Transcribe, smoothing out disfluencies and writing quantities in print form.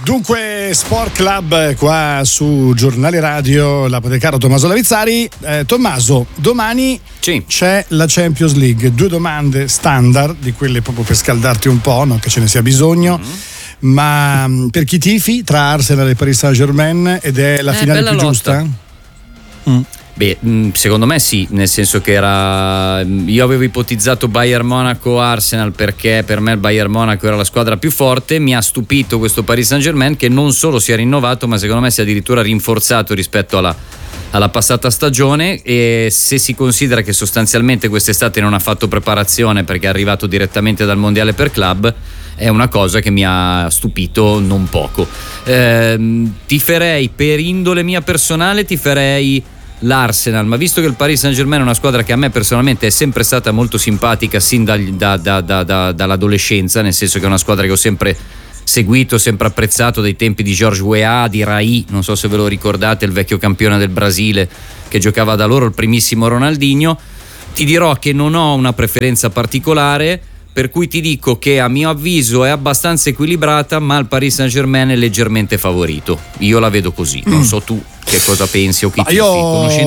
Dunque, Sport Club qua su Giornale Radio, l'apotecaro Tommaso Lavizzari. Tommaso, domani c'è la Champions League. 2 domande standard, di quelle proprio per scaldarti un po', non che ce ne sia bisogno. Ma per chi tifi tra Arsenal e Paris Saint-Germain, ed è la finale più giusta? Beh, secondo me sì, nel senso che io avevo ipotizzato Bayern Monaco-Arsenal perché per me il Bayern Monaco era la squadra più forte. Mi ha stupito questo Paris Saint-Germain che non solo si è rinnovato, ma secondo me si è addirittura rinforzato rispetto alla passata stagione, e se si considera che sostanzialmente quest'estate non ha fatto preparazione perché è arrivato direttamente dal mondiale per club, è una cosa che mi ha stupito non poco. Tiferei, per indole mia personale, tiferei l'Arsenal, ma visto che il Paris Saint-Germain è una squadra che a me personalmente è sempre stata molto simpatica sin dall'adolescenza, nel senso che è una squadra che ho sempre seguito, sempre apprezzato dai tempi di Georges Weah, di Rai, non so se ve lo ricordate, il vecchio campione del Brasile che giocava da loro, il primissimo Ronaldinho. Ti dirò che non ho una preferenza particolare, per cui ti dico che a mio avviso è abbastanza equilibrata, ma il Paris Saint-Germain è leggermente favorito. Io la vedo così, non so tu che cosa pensi o chi tifi.